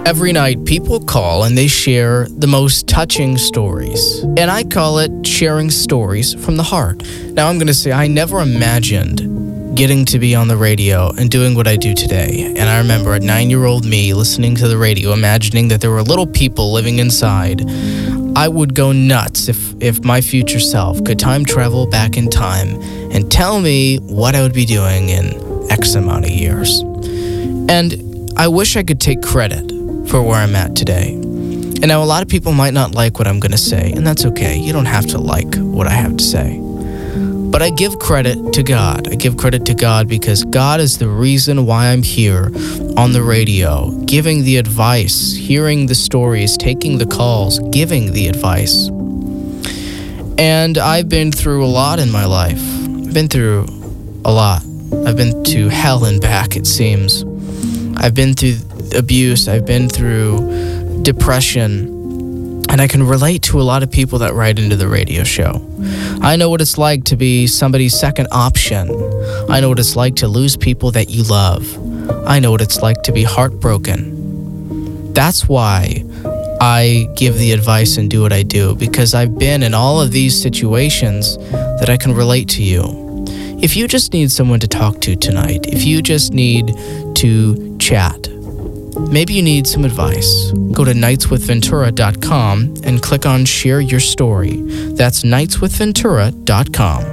Every night, people call and they share the most touching stories. And I call it sharing stories from the heart. Now, I'm going to say I never imagined getting to be on the radio and doing what I do today. And I remember a 9-year-old me listening to the radio, imagining that there were little people living inside. I would go nuts if my future self could time travel back in time and tell me what I would be doing in X amount of years. And I wish I could take credit for where I'm at today. And now a lot of people might not like what I'm going to say, and that's okay. You don't have to like what I have to say. But I give credit to God. I give credit to God because God is the reason why I'm here on the radio, giving the advice, hearing the stories, taking the calls, giving the advice. And I've been through a lot in my life. I've been through a lot. I've been to hell and back, it seems. I've been through abuse. I've been through depression. And I can relate to a lot of people that write into the radio show. I know what it's like to be somebody's second option. I know what it's like to lose people that you love. I know what it's like to be heartbroken. That's why I give the advice and do what I do, because I've been in all of these situations that I can relate to you. If you just need someone to talk to tonight, if you just need to chat, maybe you need some advice, go to nightswithventura.com and click on Share Your Story. That's nightswithventura.com.